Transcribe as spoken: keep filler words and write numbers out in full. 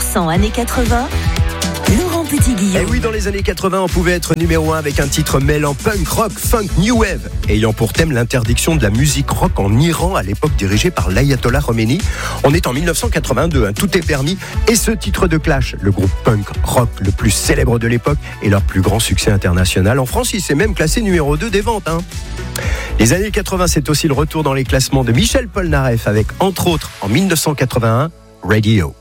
cent années quatre-vingts, Laurent Petit-Guillaume. Et oui, dans les années quatre-vingts, on pouvait être numéro un avec un titre mêlant punk, rock, funk, new wave, ayant pour thème l'interdiction de la musique rock en Iran, à l'époque dirigée par l'Ayatollah Khomeini. On est en dix-neuf cent quatre-vingt-deux, hein, tout est permis. Et ce titre de Clash, le groupe punk rock le plus célèbre de l'époque et leur plus grand succès international. En France, il s'est même classé numéro deux des ventes. Hein. Les années quatre-vingts, c'est aussi le retour dans les classements de Michel Polnareff avec, entre autres, en dix-neuf cent quatre-vingt-un, Radio.